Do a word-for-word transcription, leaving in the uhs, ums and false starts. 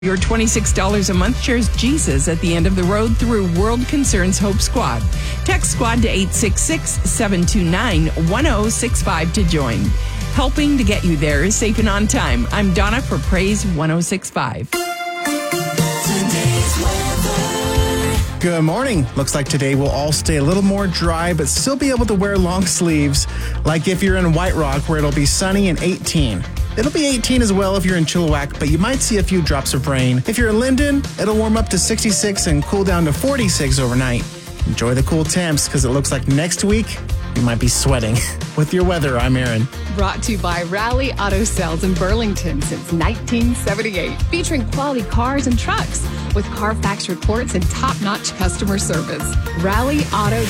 Your twenty-six dollars a month shares Jesus at the end of the road through World Concerns Hope Squad. Text SQUAD to eight six six, seven two nine, one zero six five to join. Helping to get you there is safe and on time. I'm Donna for Praise one oh six point five. Good morning. Looks like today will all stay a little more dry, but still be able to wear long sleeves, like if you're in White Rock, where it'll be sunny and eighteen. It'll be eighteen as well if you're in Chilliwack, but you might see a few drops of rain. If you're in Linden, it'll warm up to sixty-six and cool down to forty-six overnight. Enjoy the cool temps, because it looks like next week you might be sweating. With your weather, I'm Aaron. Brought to you by Rally Auto Sales in Burlington since nineteen seventy-eight. Featuring quality cars and trucks with Carfax reports and top-notch customer service. rally auto